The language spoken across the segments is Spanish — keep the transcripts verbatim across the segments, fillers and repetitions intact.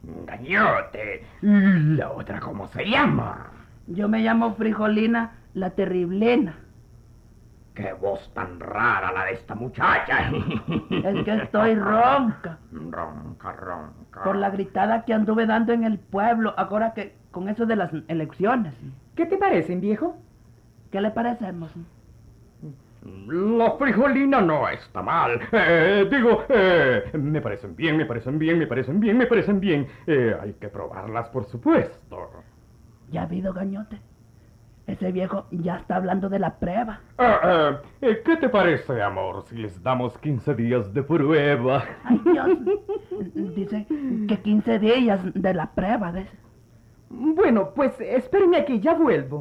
Gañote. ¿Y la otra cómo se llama? Yo me llamo Frijolina la Terriblena. ¡Qué voz tan rara la de esta muchacha! Es que estoy ronca. Ronca, ronca. Por la gritada que anduve dando en el pueblo, ahora que con eso de las elecciones. ¿Qué te parecen, viejo? ¿Qué le parecemos? La frijolina no está mal. Eh, digo, eh, me parecen bien, me parecen bien, me parecen bien, me parecen bien. Eh, hay que probarlas, por supuesto. ¿Ya ha habido, Gañote? Ese viejo ya está hablando de la prueba. Ah, eh, ¿Qué te parece, amor, si les damos quince días de prueba? Ay, Dios. Dice que quince días de la prueba. De... Bueno, pues espérenme aquí, ya vuelvo.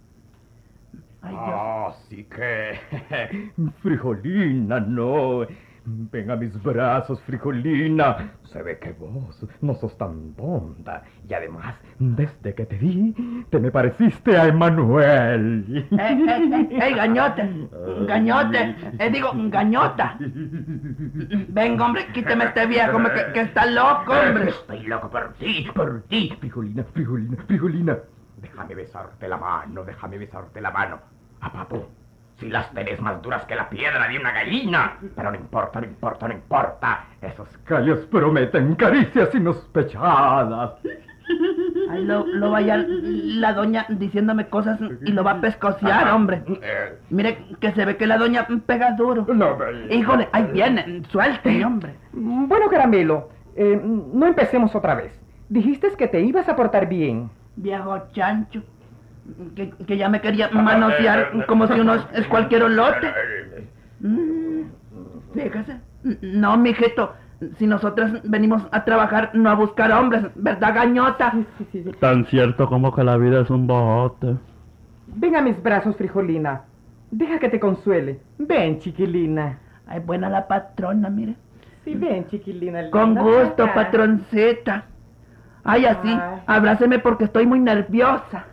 Ay, Dios. Así que, Frijolina, no. Ven a mis brazos, Frijolina. Se ve que vos no sos tan tonta. Y además, desde que te vi, te me pareciste a Emanuel. ¡Eh, eh, eh, eh, Gañote! ¡Gañote! Eh, digo, Gañota. Venga, hombre, quíteme este viejo, hombre, que, que está loco, hombre. Estoy loco por ti, por ti, Frijolina, Frijolina, Frijolina. Déjame besarte la mano, déjame besarte la mano. A papo. Si las tenés más duras que la piedra de una gallina. Pero no importa, no importa, no importa. Esos callos prometen caricias inuspechadas. Ay, lo, lo vaya la doña diciéndome cosas y lo va a pescociar, hombre. Eh, Mire que se ve que la doña pega duro. no, eh, Híjole, ahí viene, suelte, hombre. Bueno, Caramelo, eh, no empecemos otra vez. Dijiste que te ibas a portar bien. Viejo chancho, que, que ya me quería manosear como si uno es, es cualquier olote. Mm, fíjese. No, mijito, si nosotras venimos a trabajar, no a buscar hombres, ¿verdad, Gañota? Sí, sí, sí. Tan cierto como que la vida es un bote. Ven a mis brazos, Frijolina. Deja que te consuele. Ven, chiquilina. Ay, buena la patrona, mire. Sí, ven, chiquilina. linda. Con gusto, Acá. patroncita. Ay, así, Ay. abráceme porque estoy muy nerviosa.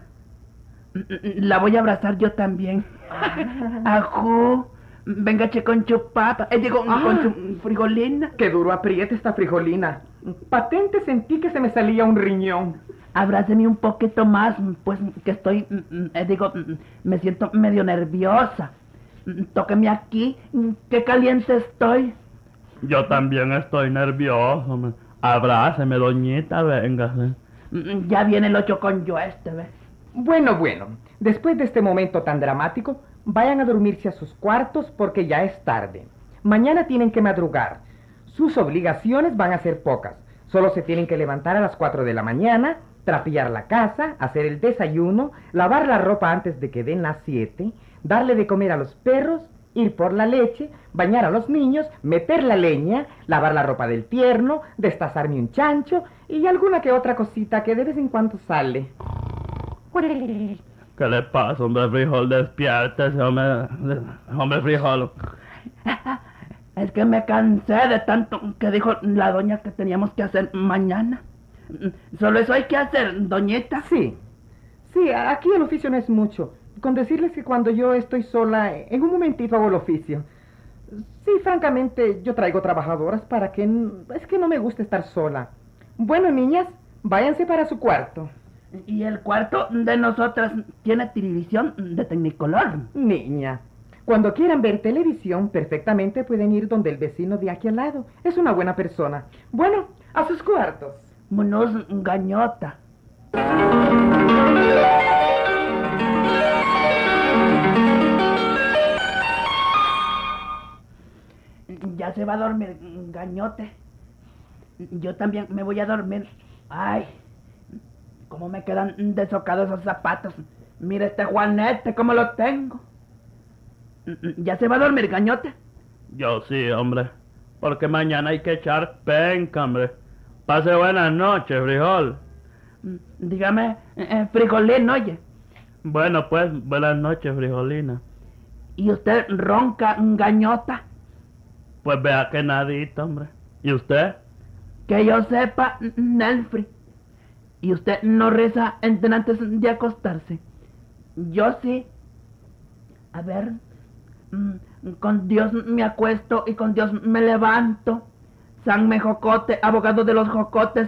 La voy a abrazar yo también. Ajú. Venga, che, con chupapa. Eh, digo, Ah. con su frijolina. Qué duro aprieta esta Frijolina. Patente sentí que se me salía un riñón. Abráceme un poquito más, pues que estoy, eh, digo, me siento medio nerviosa. Tóqueme aquí, qué caliente estoy. Yo también estoy nervioso. Me... Abráceme, doñita, véngase. Ya viene el ocho con yo este, ¿ves? Bueno, bueno. Después de este momento tan dramático, vayan a dormirse a sus cuartos porque ya es tarde. Mañana tienen que madrugar. Sus obligaciones van a ser pocas. Solo se tienen que levantar a las cuatro de la mañana, trapear la casa, hacer el desayuno, lavar la ropa antes de que den las siete, darle de comer a los perros, ir por la leche, bañar a los niños, meter la leña, lavar la ropa del tierno, destazarme un chancho y alguna que otra cosita que de vez en cuando sale. ¿Qué le pasa, hombre frijol? Despiértese, hombre, hombre frijol. Es que me cansé de tanto que dijo la doña que teníamos que hacer mañana. Solo eso hay que hacer, doñita. Sí, sí, aquí el oficio no es mucho. Con decirles que cuando yo estoy sola, en un momentito hago el oficio. Sí, francamente, yo traigo trabajadoras para que... Es que no me gusta estar sola. Bueno, niñas, váyanse para su cuarto. Y el cuarto de nosotras tiene televisión de Tecnicolor. Niña, cuando quieran ver televisión, perfectamente pueden ir donde el vecino de aquí al lado. Es una buena persona. Bueno, a sus cuartos. Monos Gañota. Ya se va a dormir, Gañote. Yo también me voy a dormir. Ay, cómo me quedan desocados esos zapatos. Mira este Juanete, cómo lo tengo. ¿Ya se va a dormir, Gañote? Yo sí, hombre. Porque mañana hay que echar penca, hombre. Pase buenas noches, frijol. Dígame, eh, frijolín, oye. Bueno, pues, buenas noches, frijolina. ¿Y usted ronca, Gañota? Pues vea que nadita, hombre. ¿Y usted? Que yo sepa, Nelfri. ¿Y usted no reza en- antes de acostarse? Yo sí. A ver, mm, con Dios me acuesto y con Dios me levanto. San Mejocote, abogado de los jocotes,